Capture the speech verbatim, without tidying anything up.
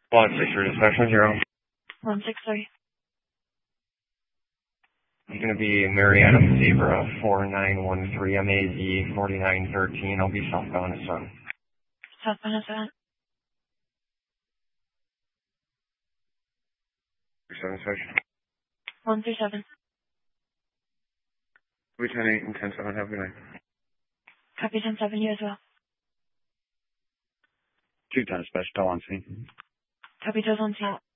One six three dispatch zero. One six three. It's going to be Marietta Zebra four nine one three M A Z forty nine thirteen. I'll be southbound at Sun. Southbound at Sun. Seven station. One three seven. We ten eight and ten seven. Have a good night. Copy ten seven. You as well. Two ten dispatch. Tell on scene. Copy those on scene.